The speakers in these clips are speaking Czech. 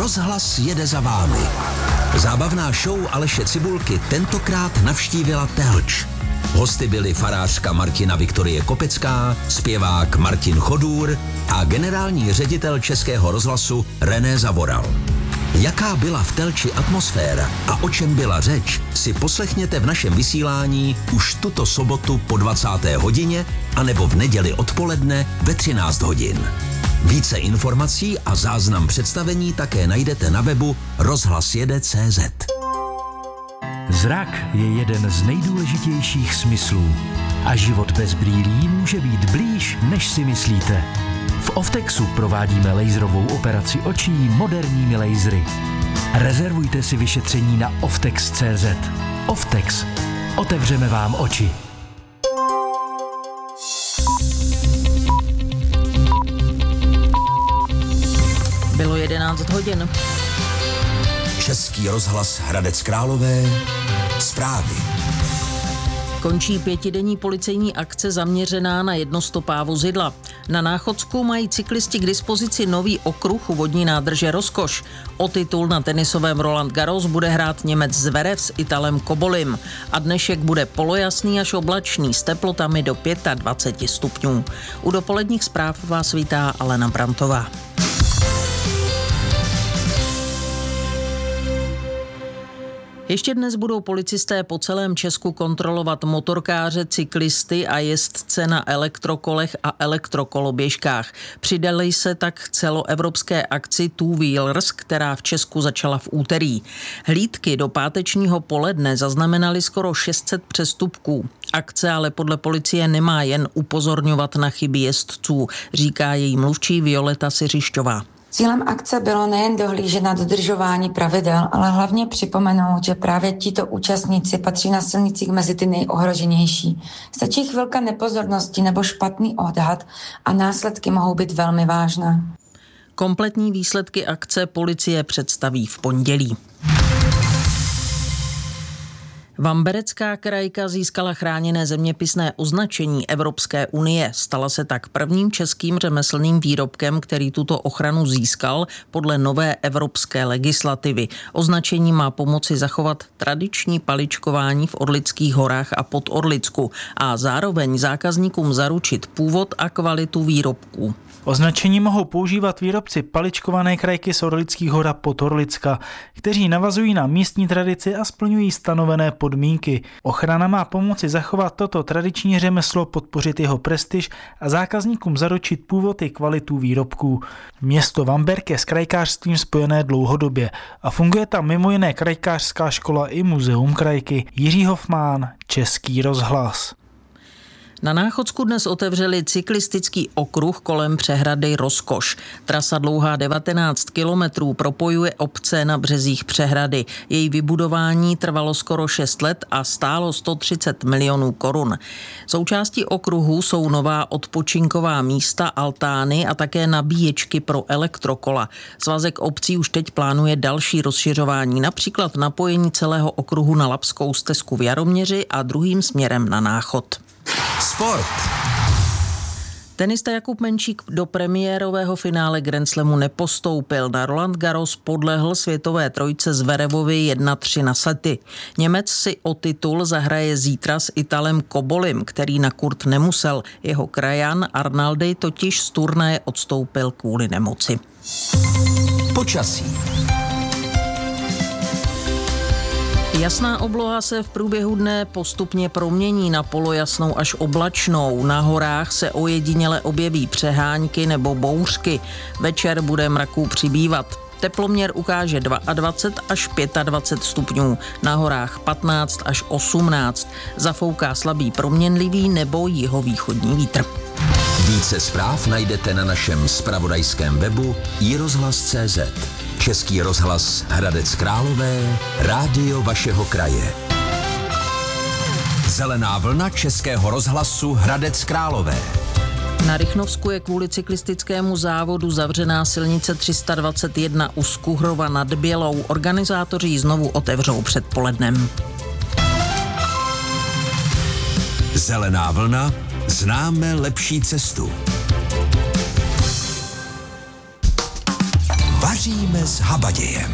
Rozhlas jede za vámi. Zábavná show Aleše Cibulky tentokrát navštívila Telč. Hosty byli farářka Martina Viktorie Kopecká, zpěvák Martin Chodůr a generální ředitel Českého rozhlasu René Zavoral. Jaká byla v Telči atmosféra a o čem byla řeč, si poslechněte v našem vysílání už tuto sobotu po 20. hodině anebo v neděli odpoledne ve 13 hodin. Více informací a záznam představení také najdete na webu rozhlasjede.cz. Zrak je jeden z nejdůležitějších smyslů a život bez brýlí může být blíž, než si myslíte. V Oftexu provádíme laserovou operaci očí moderními lasery. Rezervujte si vyšetření na oftex.cz. Oftex. Otevřeme vám oči. Bylo 11 hodin. Český rozhlas Hradec Králové. Zprávy. Končí 5denní policejní akce zaměřená na jednostopá vozidla. Na Náchodsku mají cyklisti k dispozici nový okruh u vodní nádrže Rozkoš. O titul na tenisovém Roland Garros bude hrát Němec Zverev s Italem Kobolim. A dnešek bude polojasný až oblačný s teplotami do 25 stupňů. U dopoledních zpráv vás vítá Alena Brantová. Ještě dnes budou policisté po celém Česku kontrolovat motorkáře, cyklisty a jezdce na elektrokolech a elektrokoloběžkách. Přidali se tak k celoevropské akci Two Wheelers, která v Česku začala v úterý. Hlídky do pátečního poledne zaznamenaly skoro 600 přestupků. Akce ale podle policie nemá jen upozorňovat na chyby jezdců, říká její mluvčí Violeta Siřišťová. Cílem akce bylo nejen dohlížet na dodržování pravidel, ale hlavně připomenout, že právě tito účastníci patří na silnicích mezi ty nejohroženější. Stačí chvilka nepozornosti nebo špatný odhad a následky mohou být velmi vážné. Kompletní výsledky akce policie představí v pondělí. Vamberecká krajka získala chráněné zeměpisné označení Evropské unie. Stala se tak prvním českým řemeslným výrobkem, který tuto ochranu získal podle nové evropské legislativy. Označení má pomoci zachovat tradiční paličkování v Orlických horách a Podorlicku a zároveň zákazníkům zaručit původ a kvalitu výrobků. Označení mohou používat výrobci paličkované krajky z Orlických hor a Podorlicka, kteří navazují na místní tradici a splňují stanovené podmínky. Ochrana má pomoci zachovat toto tradiční řemeslo, podpořit jeho prestiž a zákazníkům zaručit původ i kvalitu výrobků. Město Vamberk je s krajkářstvím spojené dlouhodobě a funguje tam mimo jiné krajkářská škola i muzeum krajky. Jiří Hofmán, Český rozhlas. Na Náchodsku dnes otevřeli cyklistický okruh kolem přehrady Rozkoš. Trasa dlouhá 19 kilometrů propojuje obce na březích přehrady. Její vybudování trvalo skoro 6 let a stálo 130 milionů korun. Součástí okruhu jsou nová odpočinková místa, altány a také nabíječky pro elektrokola. Svazek obcí už teď plánuje další rozšiřování, například napojení celého okruhu na Labskou stezku v Jaroměři a druhým směrem na Náchod. Sport. Tenista Jakub Menčík do premiérového finále Grand Slamu nepostoupil. Na Roland Garros podlehl světové trojce Zverevovi 1-3 na sety. Němec si o titul zahraje zítra s Italem Kobolim, který na kurt nemusel. Jeho krajan Arnaldi totiž z turnaje odstoupil kvůli nemoci. Počasí. Jasná obloha se v průběhu dne postupně promění na polojasnou až oblačnou. Na horách se ojediněle objeví přehánky nebo bouřky. Večer bude mraků přibývat. Teploměr ukáže 22 až 25 stupňů. Na horách 15 až 18. Zafouká slabý proměnlivý nebo jihovýchodní vítr. Více zpráv najdete na našem zpravodajském webu iRozhlas.cz. Český rozhlas Hradec Králové, rádio vašeho kraje. Zelená vlna Českého rozhlasu Hradec Králové. Na Rychnovsku je kvůli cyklistickému závodu zavřená silnice 321 u Skuhrova nad Bělou. Organizátoři ji znovu otevřou předpolednem. Zelená vlna, známe lepší cestu. Vaříme s Habadějem.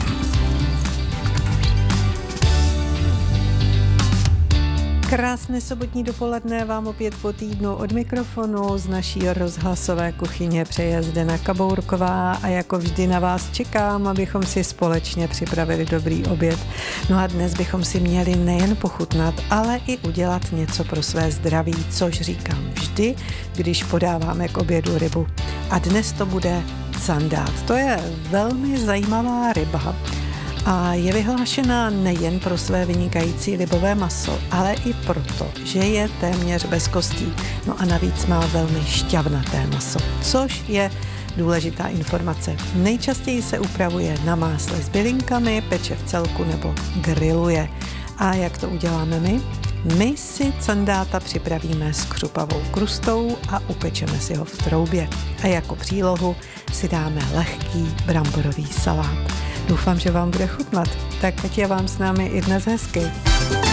Krásné sobotní dopoledne vám opět po týdnu od mikrofonu z naší rozhlasové kuchyně přeje Zdena Kabourková a jako vždy na vás čekám, abychom si společně připravili dobrý oběd. No a dnes bychom si měli nejen pochutnat, ale i udělat něco pro své zdraví, což říkám vždy, když podáváme k obědu rybu. A dnes to bude sandát. To je velmi zajímavá ryba. A je vyhlášená nejen pro své vynikající libové maso, ale i proto, že je téměř bez kostí. No a navíc má velmi šťavnaté maso, což je důležitá informace. Nejčastěji se upravuje na másle s bylinkami, peče v celku nebo grilluje. A jak to uděláme my? My si sandáta připravíme s křupavou krustou a upečeme si ho v troubě. A jako přílohu si dáme lehký bramborový salát. Doufám, že vám bude chutnat. Tak ať je vám s námi i dnes hezky.